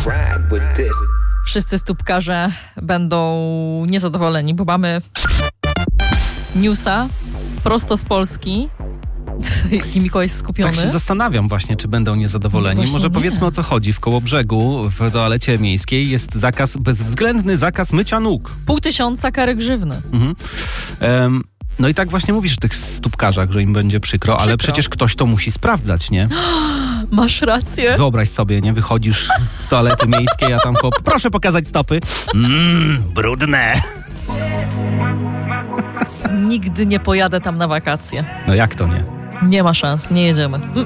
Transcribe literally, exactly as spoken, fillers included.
Wszyscy stópkarze będą niezadowoleni, bo mamy newsa prosto z Polski. I Mikołaj jest skupiony. Tak się zastanawiam właśnie, czy będą niezadowoleni. Właśnie Może nie. powiedzmy, o co chodzi. W Kołobrzegu, w toalecie miejskiej jest zakaz, bezwzględny zakaz mycia nóg. Pół tysiąca kary grzywny. Mhm. Um, no i tak właśnie mówisz o tych stópkarzach, że im będzie przykro, przykro, ale przecież ktoś to musi sprawdzać, nie? Masz rację. Wyobraź sobie, nie? Wychodzisz z toalety miejskiej, a tam chłop, proszę pokazać stopy. Mmm, brudne. Nigdy nie pojadę tam na wakacje. No jak to nie? Nie ma szans, nie jedziemy. Mm-mm.